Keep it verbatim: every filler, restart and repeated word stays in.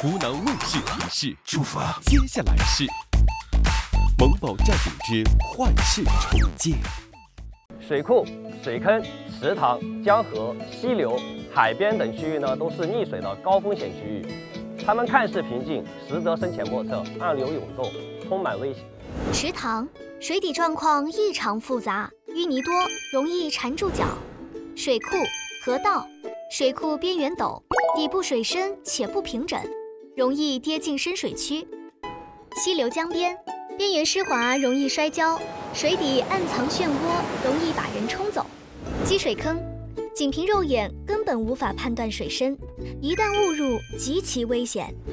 湖南卫视提示：出发。接下来是萌宝站顶之幻视重建。 水库、水坑、池塘、江河、溪流、海边等区域呢，都是溺水的高风险区域。它们看似平静，实则深浅莫测，暗流涌动，充满危险。 池塘水底状况异常复杂，淤泥多，容易缠住脚。水库、河道水库边缘陡，底部水深且不平整，容易跌进深水区。溪流江边边缘湿滑，容易摔跤，水底暗藏漩涡，容易把人冲走。积水坑仅凭肉眼根本无法判断水深，一旦误入极其危险，